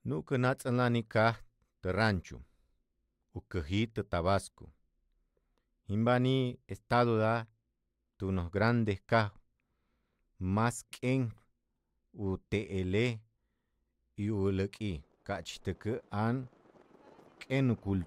Nucanatzalanica de rancho, Ucajita, Tabasco. Imbani estado da tunos grandes ca más ken UTL y uleki cachteke an ken